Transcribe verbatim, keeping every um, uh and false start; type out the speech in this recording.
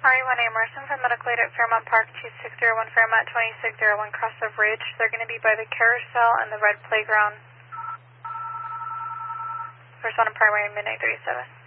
R E one A Emerson from Medical Aid at Fairmont Park, two six zero one Fairmont, twenty-six oh one Crossover Ridge. They're going to be by the carousel and the red playground. First on primary, midnight thirty-seven.